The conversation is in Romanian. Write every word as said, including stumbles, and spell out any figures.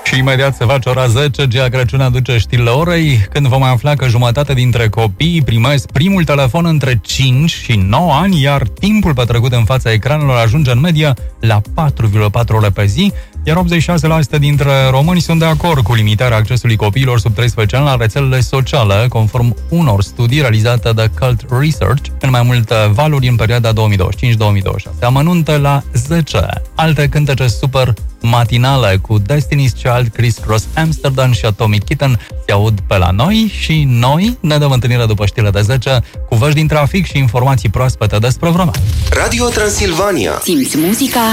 Și imediat se face ora zece, Gea Crăciun aduce știrile orei, când vom afla că jumătate dintre copii primesc primul telefon între cinci și nouă ani, iar timpul petrecut în fața ecranelor ajunge în medie la patru virgulă patru ore pe zi, iar optzeci și șase la sută dintre români sunt de acord cu limitarea accesului copiilor sub treisprezece ani la rețelele sociale, conform unor studii realizate de Cult Research în mai multe valuri în perioada două mii douăzeci și cinci două mii douăzeci și șase. Amănunte la zece. Alte cântece super matinale cu Destiny's Child, Criss Cross Amsterdam și Atomic Kitten se aud pe la noi și noi ne dăm întâlnire după știrile de zece cu vești din trafic și informații proaspete despre vreme. Radio Transilvania. Simți muzica